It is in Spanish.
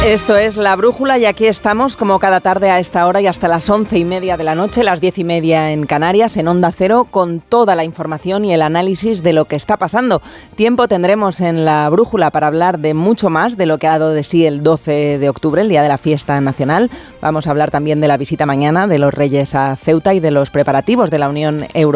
Esto es La Brújula y aquí estamos como cada tarde a esta hora y hasta las 11:30 de la noche, las 10:30 en Canarias, en Onda Cero, con toda la información y el análisis de lo que está pasando. Tiempo tendremos en La Brújula para hablar de mucho más de lo que ha dado de sí el 12 de octubre, el día de la fiesta nacional. Vamos a hablar también de la visita mañana de los Reyes a Ceuta y de los preparativos de la Unión Europea